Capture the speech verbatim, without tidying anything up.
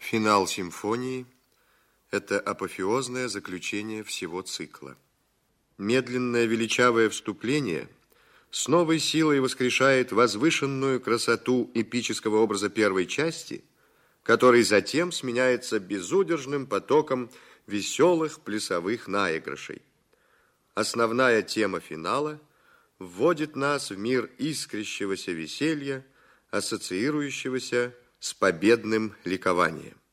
Финал симфонии – это апофеозное заключение всего цикла. Медленное величавое вступление с новой силой воскрешает возвышенную красоту эпического образа первой части, который затем сменяется безудержным потоком веселых плясовых наигрышей. Основная тема финала вводит нас в мир искрящегося веселья, ассоциирующегося с победным ликованием.